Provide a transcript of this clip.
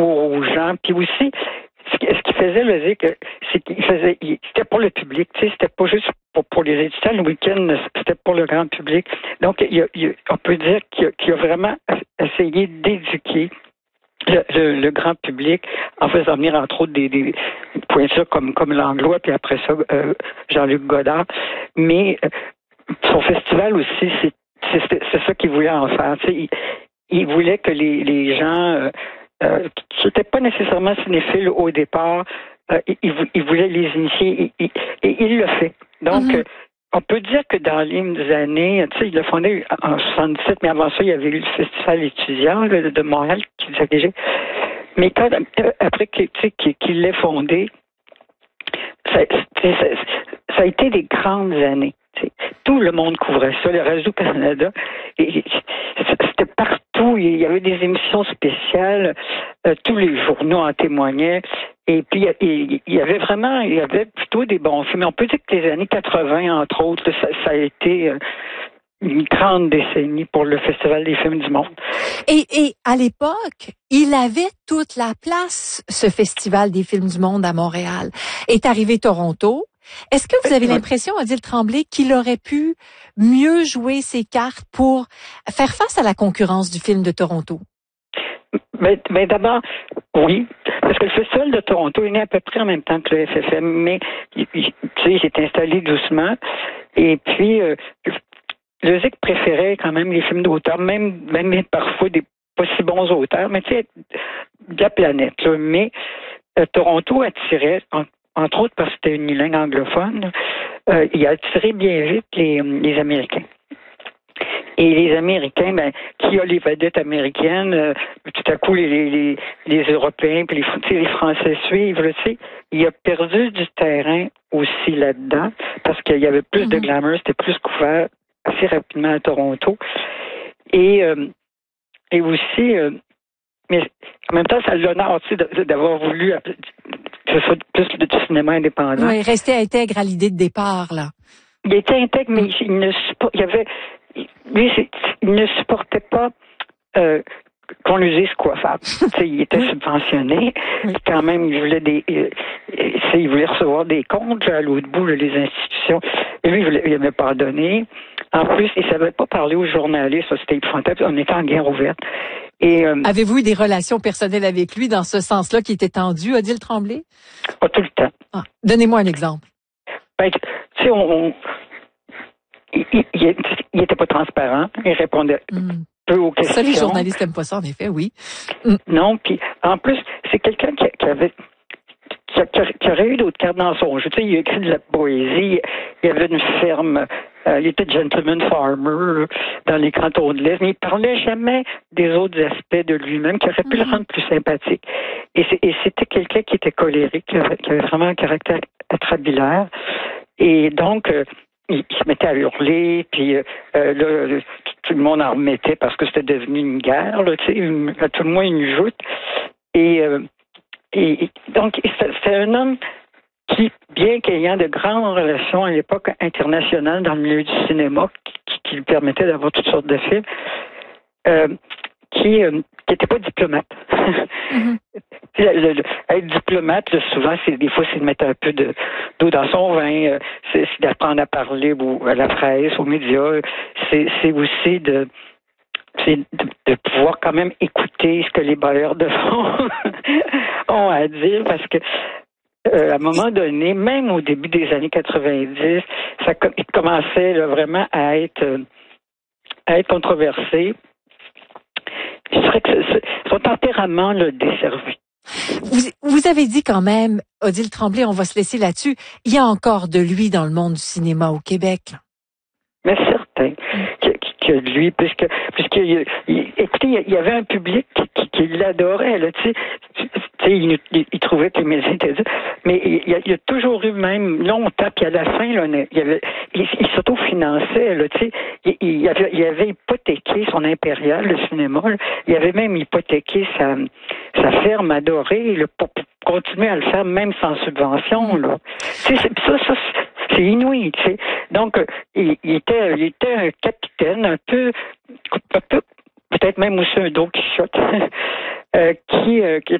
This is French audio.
discours aux gens. Puis aussi, ce qu'il faisait, c'est qu'il faisait, c'était pour le public, tu sais, c'était pas juste pour les étudiants. Le week-end, c'était pour le grand public. Donc, on peut dire qu'il a vraiment essayé d'éduquer le grand public en faisant venir entre autres des pointures comme Langlois, puis après ça Jean-Luc Godard. Mais son festival aussi, c'est ça qu'il voulait en faire. Tu sais, il voulait que les gens qui n'étaient pas nécessairement cinéphiles au départ, il voulait les initier et il le fait. Donc, on peut dire que dans les années, tu sais, il l'a fondé en 77, mais avant ça, il y avait eu le Festival étudiant de Montréal qui dirigeait. Mais après qu'il l'ait fondé, ça a été des grandes années. T'sais. Tout le monde couvrait ça, le Radio-Canada. C'était partout. Il y avait des émissions spéciales. Tous les journaux en témoignaient. Et puis, il y avait plutôt des bons films. On peut dire que les années 80, entre autres, ça a été une grande décennie pour le Festival des films du monde. Et à l'époque, il avait toute la place, ce Festival des films du monde à Montréal. Est arrivé Toronto. Est-ce que vous avez l'impression, Odile Tremblay, qu'il aurait pu mieux jouer ses cartes pour faire face à la concurrence du film de Toronto? Mais d'abord, oui, parce que le Festival de Toronto est né à peu près en même temps que le FFM, mais tu sais, il s'est installé doucement. Et puis, le ZIC préférait quand même les films d'auteur, même parfois des pas si bons auteurs, mais tu sais, de la planète. Là. Mais Toronto attirait, entre autres parce que c'était une langue anglophone, il a attiré bien vite les Américains. Et les Américains, qui a les vedettes américaines, tout à coup les Européens puis les Français suivent, tu sais, il a perdu du terrain aussi là-dedans parce qu'il y avait plus de glamour, c'était plus couvert assez rapidement à Toronto. Et aussi, mais en même temps, ça a l'honneur aussi d'avoir voulu que ce soit plus du cinéma indépendant. Oui, rester intègre à l'idée de départ, là. Il était intègre, mais il ne supportait pas qu'on lui dise quoi faire. Il était subventionné. Quand même, il voulait recevoir des comptes à l'autre bout, les institutions. Et lui, il n'aimait pas donner. En plus, il ne savait pas parler aux journalistes. Ça, c'était épouvantable. On était en guerre ouverte. Et, avez-vous eu des relations personnelles avec lui dans ce sens-là qui était tendu, Odile Tremblay? Pas tout le temps. Ah, donnez-moi un exemple. Tu sais, il était pas transparent. Il répondait peu aux questions. Ça, les journalistes n'aiment pas ça, en effet, oui. Non, puis en plus, c'est quelqu'un qui aurait eu d'autres cartes dans son jeu. Tu sais, il a écrit de la poésie. Il avait une ferme. Il était gentleman farmer dans les cantons de l'Est, mais il parlait jamais des autres aspects de lui-même qui auraient pu le rendre plus sympathique. Et c'était quelqu'un qui était colérique, qui avait vraiment un caractère atrabilaire. Et donc, il se mettait à hurler, puis là, tout le monde en remettait parce que c'était devenu une guerre, là, tu sais, à tout le moins une joute. Et donc, c'est un homme qui, bien qu'ayant de grandes relations à l'époque internationales dans le milieu du cinéma, qui lui permettait d'avoir toutes sortes de films, qui n'était pas diplomate. Être diplomate, là, souvent, des fois, c'est de mettre un peu d'eau dans son vin, c'est d'apprendre à parler à la presse, aux médias, c'est aussi de pouvoir quand même écouter ce que les bailleurs de fonds ont à dire, parce que à un moment donné, même au début des années 90, il commençait là, vraiment à être controversé. Je dirais que son tempérament l'a desservi. Vous avez dit quand même, Odile Tremblay, on va se laisser là-dessus, il y a encore de lui dans le monde du cinéma au Québec. Mais certain que lui, puisque écoutez, il y avait un public qui l'adorait, là, tu sais, il trouvait que les médias étaient durs, mais il y a toujours eu même longtemps, puis à la fin, là, il s'autofinançait, là, tu sais, il avait hypothéqué son impérial, le cinéma, là, il avait même hypothéqué sa ferme adorée, là, pour continuer à le faire même sans subvention, là. Tu sais, ça c'est inouï, tu sais. Donc, il était un capitaine, un peu peut-être même aussi un Don Quichotte, qui